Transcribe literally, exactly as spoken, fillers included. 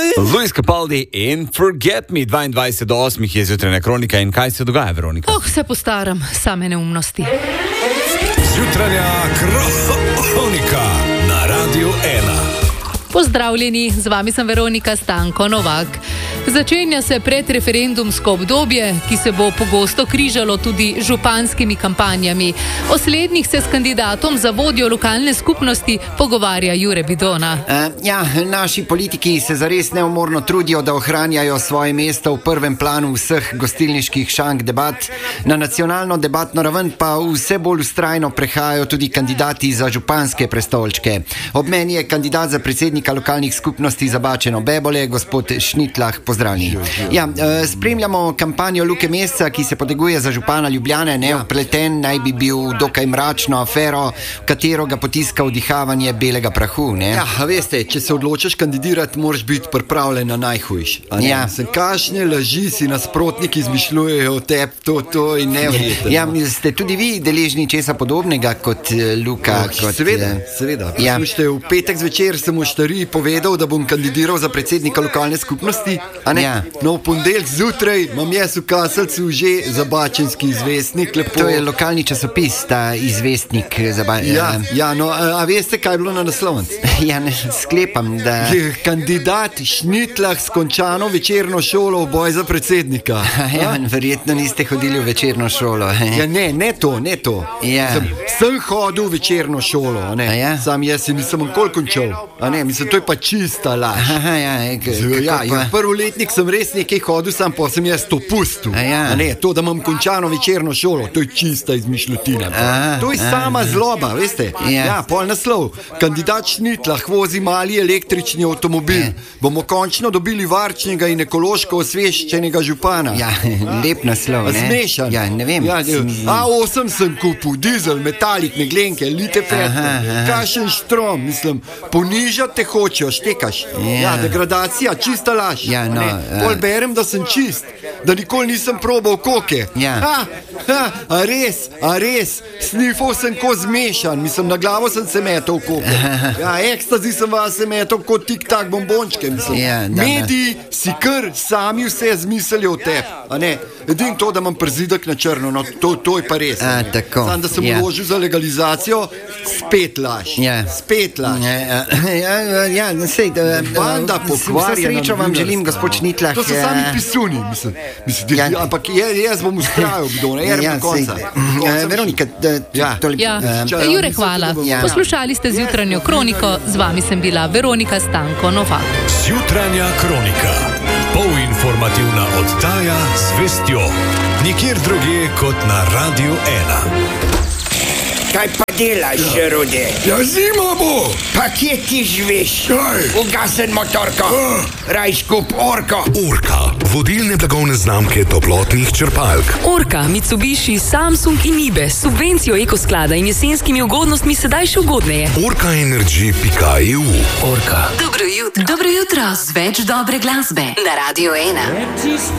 Luis Capaldi in Forget Me, dvaindvajset do osmih je zjutrajna kronika. In kaj se dogaja, Veronika? Oh, se postaram, same neumnosti. Zjutrajna kronika na Radiu ena. Pozdravljeni, z vami sem Veronika Stanko Novak. Začenja se predreferendumsko obdobje, ki se bo pogosto križalo tudi z županskimi kampanjami. O slednjih se s kandidatom za vodjo lokalne skupnosti pogovarja Jure Bidona. Uh, ja, naši politiki se zares neumorno trudijo, da ohranjajo svoje mesto v prvem planu vseh gostilniških šank debat. Na nacionalno debatno raven pa vse bolj vztrajno prehajajo tudi kandidati za županske prestolčke. Ob meni je kandidat za predsednika lokalnih skupnosti Zabačeno Bebole, gospod Šnitlah. Pozdravljeni. Ja, spremljamo kampanjo Luke Mesca, ki se poteguje za župana Ljubljane. Neopleten naj bi bil dokaj mračno afero, v katero ga potiska vdihavanje belega prahu. Ne? Ja, a veste, če se odločiš kandidirati, moraš biti pripravljen na najhujš. Ja. Sem kašne laži si nasprotniki izmišljujejo o tebi, to, to in neverjetno. Ja, ste tudi vi deležni česa podobnega kot Luka? Oh, kot, seveda, seveda. Ja. Slušajte, v petek zvečer sem v Štariji povedal, da bom kandidiral za predsednika lokalne skupnosti. A ne? Ja. No, v ponedeljek zjutraj imam jaz v Kaselcu že Zabačenski izvestnik. Lepo. To je lokalni časopis, ta izvestnik. Zaba, ja, ja, no, a, a veste, kaj je bilo na naslovnici? Ja, ne, sklepam, da... Je kandidat Šnitlah s končano večerno šolo v boj za predsednika. Ja, verjetno niste hodili v večerno šolo. Ja, ne, ne to, ne to. Ja. Sem, sem hodil v večerno šolo, a ne? A ja? Sam jaz si nisem nikoli končal. A ne, mislim, to je pa čista laž. Aha, ja, k, Ja, ja, prvoletnik sem res nekaj hodil, sam pa sem jaz to pustil. A ja. A ne, to, da imam končano večerno šolo, to je čista izmišljotina. Aha, To je aha, sama zloba, veste. Ja. Ja, pol naslov. Kandidat Šnitlah vozi mali električni avtomobil. Ja. Bomo končno dobili varčnega in ekološko osveščenega župana. Ja, lep naslov, ne? Zmešan. Ja, ne vem. Ja, sem- A osem sem kupil, dizel, metalik, meglenke, lite Aha, aha. fete, kašen štrom, mislim, ponižati te hočejo, štekaš. Ja. Ja, degradacija, čista laž. Ja, no, Ne, a- Pol berem, da sem čist, da nikoli nisem probal koke. Ja. Ha, ha, a res, a res, snifal sem ko zmešan, mislim, na glavo sem se metal koke. Ja, ekstazi sem vas se metal kot tik-tak bombončke, mislim. Ja, da, da. Mediji si kar sami vse zmislijo o tebi, a ne. Edin to, da imam przidek na črno, no to, to je pa res. A, ne. tako, Sam, da sem ja. vložil za legalizacijo, spet laž. Ja. Spet laž. Ja, ja, ja, ja, sej, da, Banda vse pokvarjena srečo vam želim, gospod Šnitlah. To so ja. sami pisuni, mislim. mislim Ja. ja. Ampak jaz, jaz bom ustrajal, Bidona, jaz Ja, do konca. sej, Do konca eh, Veronika, da, Ja. tole, Ja, eh, Čaj, Jure, mislim, hvala. da bom- Ja. Poslušali ste zjutranjo kroniko, z vami sem bila Veronika Stanko Novak. Zjutrajna kronika. Polinformativna oddaja z vestjo. Nikjer drugje kot na Radiu ena. Kaj pa delaš, Rode? Ja, zima bo! Pa kje ti živiš? Kaj? Ugasen motorko. Ah. Raj skup orko. Orka, vodilne blagovne znamke toplotnih črpalk. Orka, Mitsubishi, Samsung in Nibe s subvencijo ekosklada in jesenskimi ugodnostmi sedaj še ugodneje. orka energy pika e u. Orka. Dobro jutro. Dobro jutro z več dobre glasbe na Radio ena.